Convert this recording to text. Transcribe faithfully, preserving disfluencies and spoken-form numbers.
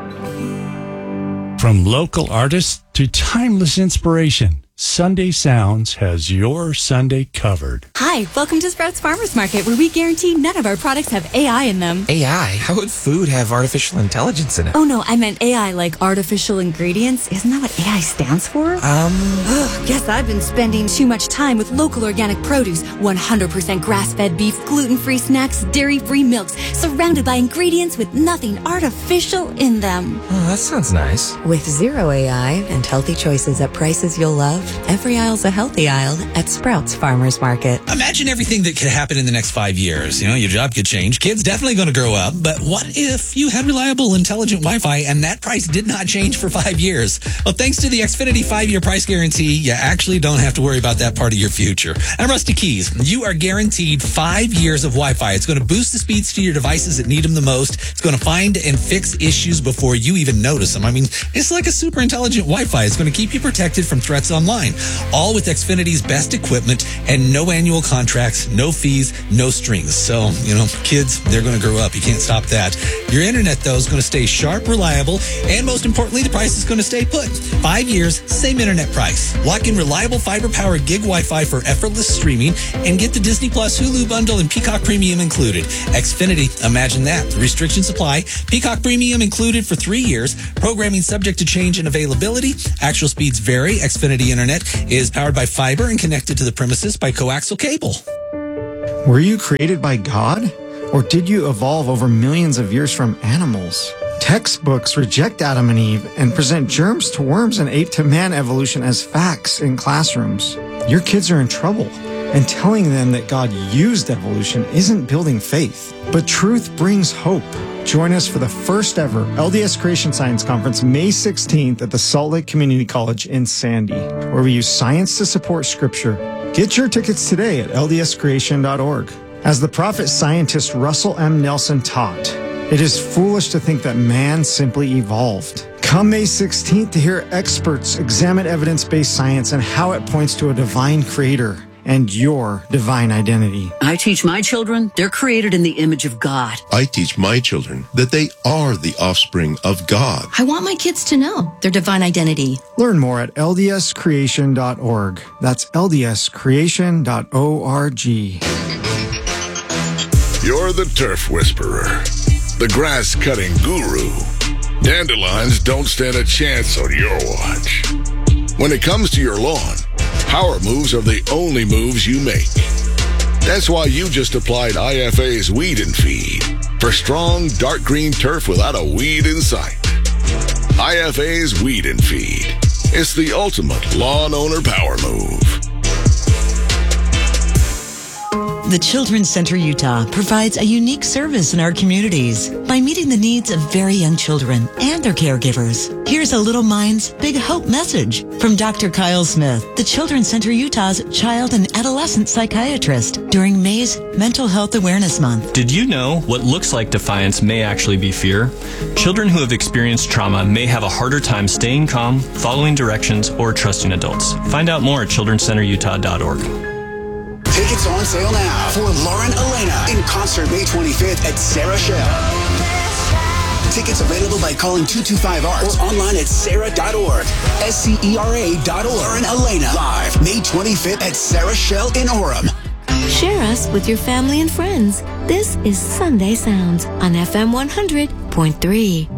From local artists to timeless inspiration, Sunday Sounds has your Sunday covered. Hi, welcome to Sprouts Farmers Market, where we guarantee none of our products have A I in them. A I? How would food have artificial intelligence in it? Oh, no, I meant A I like artificial ingredients. Isn't that what A I stands for? Um... Ugh, guess I've been spending too much time with local organic produce, one hundred percent grass-fed beef, gluten-free snacks, dairy-free milks, surrounded by ingredients with nothing artificial in them. Oh, that sounds nice. With zero A I and healthy choices at prices you'll love, every aisle's a healthy aisle at Sprouts Farmers Market. Imagine everything that could happen in the next five years. You know, your job could change. Kids definitely going to grow up. But what if you had reliable, intelligent Wi-Fi and that price did not change for five years? Well, thanks to the Xfinity five-year price guarantee, you actually don't have to worry about that part of your future. I'm Rusty Keys. You are guaranteed five years of Wi-Fi. It's going to boost the speeds to your devices that need them the most. It's going to find and fix issues before you even notice them. I mean, it's like a super intelligent Wi-Fi. It's going to keep you protected from threats online. All with Xfinity's best equipment and no annual contracts, no fees, no strings. So, you know, kids, they're going to grow up. You can't stop that. Your internet, though, is going to stay sharp, reliable, and most importantly, the price is going to stay put. Five years, same internet price. Lock in reliable fiber-powered gig Wi-Fi for effortless streaming and get the Disney Plus Hulu bundle and Peacock Premium included. Xfinity, imagine that. Restrictions apply. Peacock Premium included for three years. Programming subject to change in availability. Actual speeds vary. Xfinity Internet is powered by fiber and connected to the premises by coaxial cable. Were you created by God? Or did you evolve over millions of years from animals? Textbooks reject Adam and Eve and present germs to worms and ape to man evolution as facts in classrooms. Your kids are in trouble, and telling them that God used evolution isn't building faith. But truth brings hope. Join us for the first ever L D S Creation Science Conference May sixteenth at the Salt Lake Community College in Sandy, where we use science to support Scripture. Get your tickets today at L D S creation dot org. As the prophet scientist Russell M. Nelson taught, it is foolish to think that man simply evolved. Come May sixteenth to hear experts examine evidence-based science and how it points to a divine creator and your divine identity. I teach my children they're created in the image of God. I teach my children that they are the offspring of God. I want my kids to know their divine identity. Learn more at L D S creation dot org. That's L D S creation dot org. You're the turf whisperer, the grass-cutting guru. Dandelions don't stand a chance on your watch. When it comes to your lawn, power moves are the only moves you make. That's why you just applied I F A's Weed and Feed for strong, dark green turf without a weed in sight. I F A's Weed and Feed. It's the ultimate lawn owner power move. The Children's Center Utah provides a unique service in our communities by meeting the needs of very young children and their caregivers. Here's a Little Minds Big Hope message from Doctor Kyle Smith, the Children's Center Utah's child and adolescent psychiatrist, during May's Mental Health Awareness Month. Did you know what looks like defiance may actually be fear? Children who have experienced trauma may have a harder time staying calm, following directions, or trusting adults. Find out more at children's center utah dot org. Tickets on sale now for Lauren Elena in concert May twenty-fifth at Sarah Shell. Tickets available by calling two two five arts or online at sarah dot org. S C E R A dot org. Lauren Elena live May twenty-fifth at Sarah Shell in Orem. Share us with your family and friends. This is Sunday Sounds on F M one hundred point three.